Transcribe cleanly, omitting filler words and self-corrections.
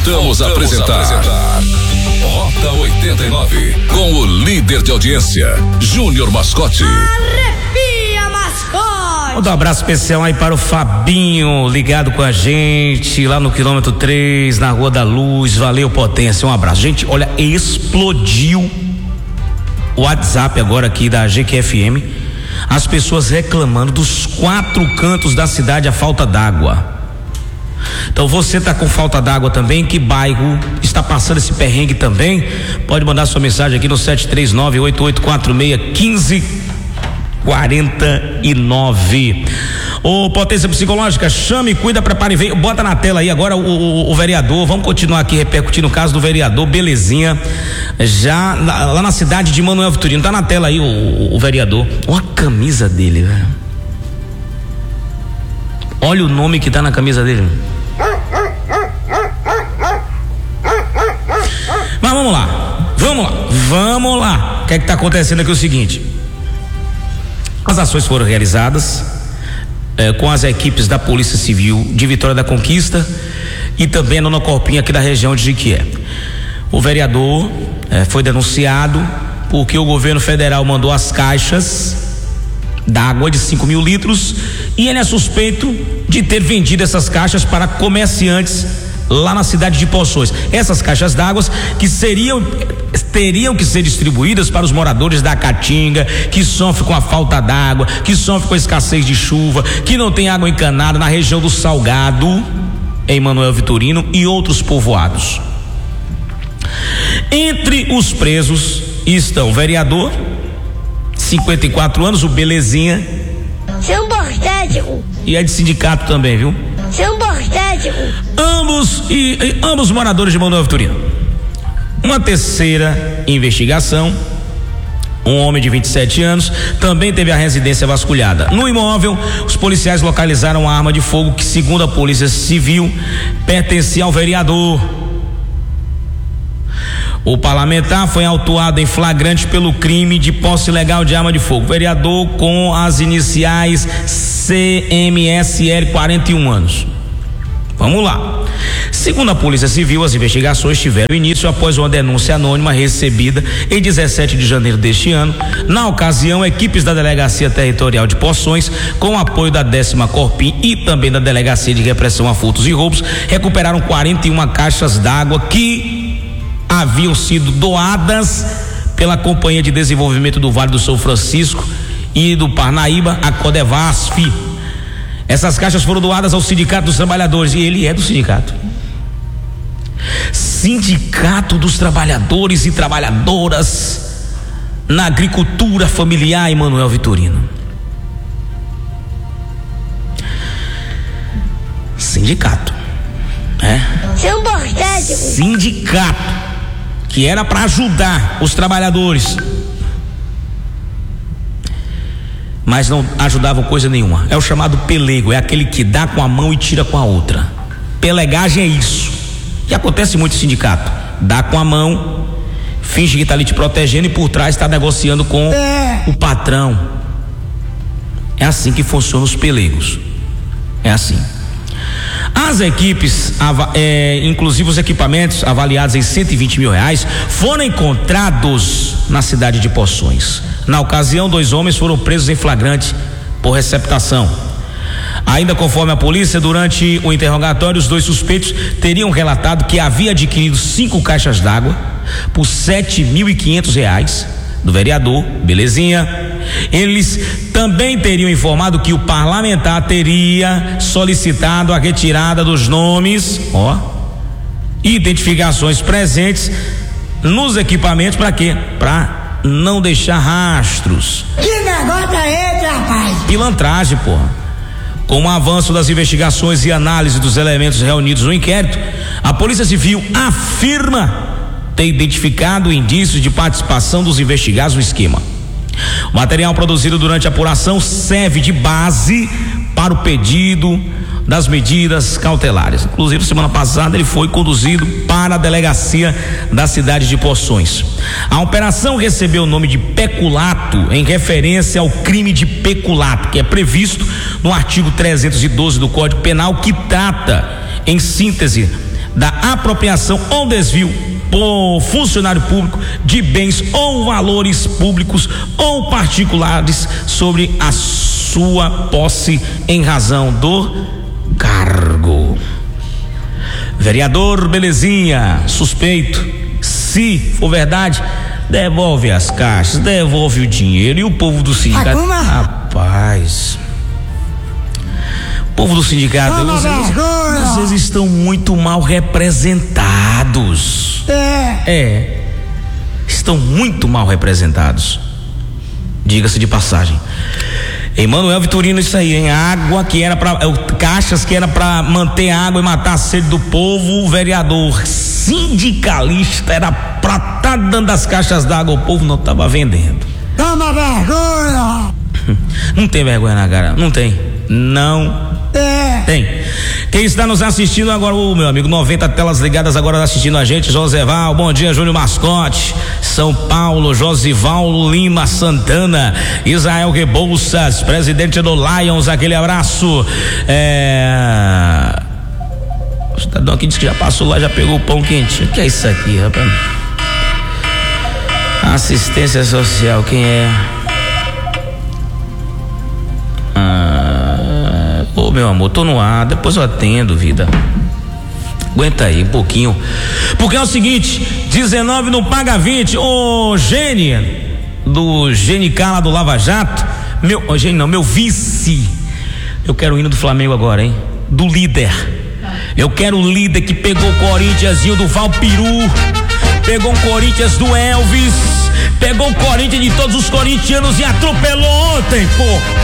Voltamos a apresentar Rota 89 com o líder de audiência, Júnior Mascote. Arrepia, Mascote! Vou dar um abraço especial aí para o Fabinho, ligado com a gente lá no quilômetro 3, na Rua da Luz. Valeu, potência, um abraço. Gente, olha, explodiu o WhatsApp agora aqui da GQFM, as pessoas reclamando dos 4 cantos da cidade a falta d'água. Então você tá com falta d'água também, que bairro está passando esse perrengue também? Pode mandar sua mensagem aqui no 739-8846-1549. Ô, potência psicológica, chame, cuida, prepare e vem. Bota na tela aí agora o vereador. Vamos continuar aqui repercutindo o caso do vereador Belezinha, já lá na cidade de Manoel Vitorino. Tá na tela aí o vereador. Olha a camisa dele, velho. Olha o nome que tá na camisa dele. Mas vamos lá. O que é que tá acontecendo aqui? É o seguinte: as ações foram realizadas com as equipes da Polícia Civil de Vitória da Conquista e também a Nona Corpinha aqui da região de Jiquié. O vereador foi denunciado porque o governo federal mandou as caixas d'água de 5.000 litros e ele é suspeito de ter vendido essas caixas para comerciantes lá na cidade de Poções. Essas caixas d'água que teriam que ser distribuídas para os moradores da Caatinga, que sofrem com a falta d'água, que sofrem com a escassez de chuva, que não tem água encanada na região do Salgado, em Manoel Vitorino e outros povoados. Entre os presos estão o vereador, 54 anos, o Belezinha. Seu bortético. E é de sindicato também, viu? Seu bortético. Ambos moradores de Manoel Vitorino. Uma terceira investigação: um homem de 27 anos também teve a residência vasculhada. No imóvel, os policiais localizaram uma arma de fogo que, segundo a Polícia Civil, pertencia ao vereador. O parlamentar foi autuado em flagrante pelo crime de posse ilegal de arma de fogo. Vereador com as iniciais CMSL, 41 anos. Vamos lá. Segundo a Polícia Civil, as investigações tiveram início após uma denúncia anônima recebida em 17 de janeiro deste ano. Na ocasião, equipes da Delegacia Territorial de Poções, com apoio da 10ª Corpim e também da Delegacia de Repressão a Furtos e Roubos, recuperaram 41 caixas d'água que haviam sido doadas pela Companhia de Desenvolvimento do Vale do São Francisco e do Parnaíba, a Codevasf. Essas caixas foram doadas ao Sindicato dos Trabalhadores, e ele é do sindicato. Sindicato dos Trabalhadores e Trabalhadoras na Agricultura Familiar em Manoel Vitorino. Sindicato, Seu bortético. Sindicato que era para ajudar os trabalhadores, mas não ajudavam coisa nenhuma. É o chamado pelego, é aquele que dá com a mão e tira com a outra. Pelegagem é isso. E acontece muito em sindicato. Dá com a mão, finge que está ali te protegendo e por trás está negociando com o patrão. É assim que funcionam os pelegos. É assim. As equipes, inclusive os equipamentos avaliados em R$120 mil, foram encontrados na cidade de Poções. Na ocasião, 2 homens foram presos em flagrante por receptação. Ainda conforme a polícia, durante o interrogatório, os 2 suspeitos teriam relatado que havia adquirido 5 caixas d'água por R$7.500 do vereador Belezinha. Eles também teriam informado que o parlamentar teria solicitado a retirada dos nomes e identificações presentes nos equipamentos. Para quê? Para não deixar rastros. Que negócio é esse, rapaz? Pilantragem, porra. Com o avanço das investigações e análise dos elementos reunidos no inquérito, a Polícia Civil afirma ter identificado indícios de participação dos investigados no esquema. O material produzido durante a apuração serve de base para o pedido das medidas cautelares. Inclusive, semana passada ele foi conduzido para a delegacia da cidade de Poções. A operação recebeu o nome de peculato em referência ao crime de peculato, que é previsto no artigo 312 do Código Penal, que trata, em síntese, da apropriação ou desvio por funcionário público de bens ou valores públicos ou particulares sobre a sua posse em razão do cargo. Vereador Belezinha, suspeito, se for verdade, devolve as caixas, devolve o dinheiro. E o povo do sindicato, rapaz, o povo do sindicato, vocês estão muito mal representados. Estão muito mal representados, diga-se de passagem. Emanuel Vitorino, isso aí, hein? Água que era caixas que era pra manter a água e matar a sede do povo. O vereador sindicalista era pra tá dando as caixas d'água, o povo não tava vendendo. Toma vergonha! Não tem vergonha na cara, não tem. Não tem. Quem está nos assistindo agora, meu amigo, 90 telas ligadas agora assistindo a gente, Joseval, bom dia, Júnior Mascote, São Paulo, Josivaldo Lima Santana, Israel Rebouças, presidente do Lions, aquele abraço. O cidadão aqui disse que já passou lá, já pegou o pão quente. O que é isso aqui, rapaz? Assistência social, quem é? Ô, meu amor, tô no ar, depois eu atendo, vida. Aguenta aí um pouquinho. Porque é o seguinte, 19 não paga 20. Ô, Gene, do GNK lá do Lava Jato, meu vice. Eu quero o hino do Flamengo agora, hein? Do líder. Eu quero o líder que pegou o Corinthianzinho do Valpiru, pegou o Corinthians do Elvis, pegou o Corinthians de todos os corintianos e atropelou ontem, pô.